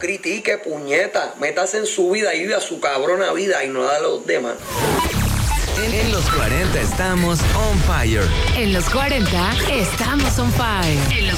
critique, puñeta. Métase en su vida y vive a su cabrona vida y no da a los demás. En los 40 estamos on fire. En los 40 estamos on fire.